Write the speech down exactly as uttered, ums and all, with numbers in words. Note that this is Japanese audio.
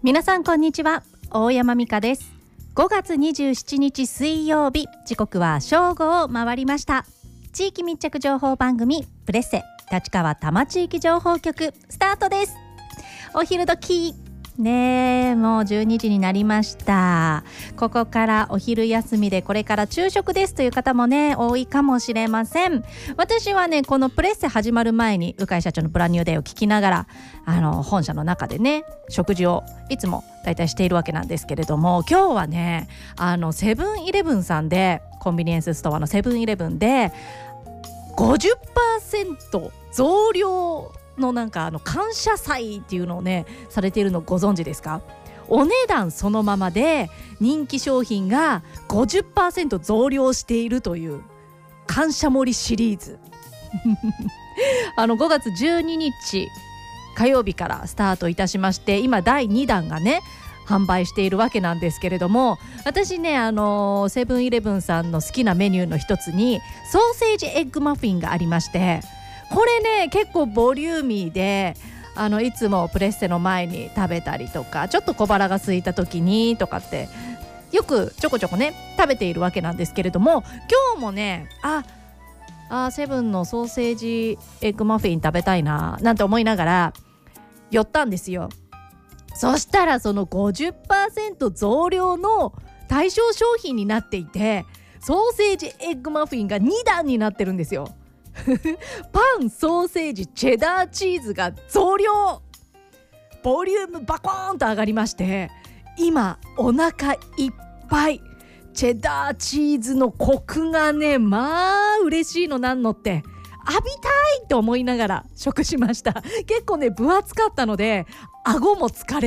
皆さんこんにちは、大山美香です。ごがつにじゅうしちにち水曜日、時刻は正午を回りました。地域密着情報番組プレッセ立川多摩地域情報局スタートです。お昼時ねえ、もうじゅうにじになりました。ここからお昼休みでこれから昼食ですという方もね多いかもしれません。私はねこのプレッセ始まる前に鵜飼社長のブランニューデーを聞きながらあの本社の中でね食事をいつもだいたいしているわけなんですけれども、今日はねあのセブンイレブンさんでコンビニエンスストアのセブンイレブンで ごじゅっパーセント 増量のなんかあの感謝祭っていうのをねされているのご存知ですか？お値段そのままで人気商品が ごじゅっパーセント 増量しているという感謝盛りシリーズあのごがつじゅうににち火曜日からスタートいたしまして、今だいにだんがね販売しているわけなんですけれども、私ねあのセブンイレブンさんの好きなメニューの一つにソーセージエッグマフィンがありまして、これね結構ボリューミーであのいつもプレッセの前に食べたりとか、ちょっと小腹が空いた時にとかってよくちょこちょこね食べているわけなんですけれども、今日もねああセブンのソーセージエッグマフィン食べたいななんて思いながら寄ったんですよ。そしたらその ごじゅっパーセント 増量の対象商品になっていて、ソーセージエッグマフィンがにだんになってるんですよパン、ソーセージ、チェダーチーズが増量、ボリュームバコーンと上がりまして、今お腹いっぱい。チェダーチーズのコクがねまあ嬉しいのなんのって浴びたいと思いながら食しました。結構ね分厚かったので顎も疲れ